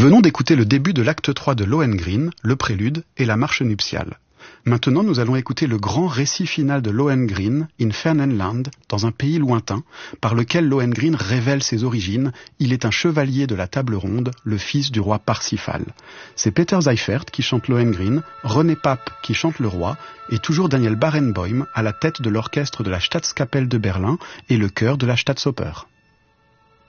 venons d'écouter le début de l'acte 3 de Lohengrin, le prélude et la marche nuptiale. Maintenant, nous allons écouter le grand récit final de Lohengrin, In fernen Land, dans un pays lointain, par lequel Lohengrin révèle ses origines. Il est un chevalier de la table ronde, le fils du roi Parsifal. C'est Peter Seifert qui chante Lohengrin, René Pape qui chante le roi, et toujours Daniel Barenboim à la tête de l'orchestre de la Staatskapelle de Berlin et le chœur de la Staatsoper.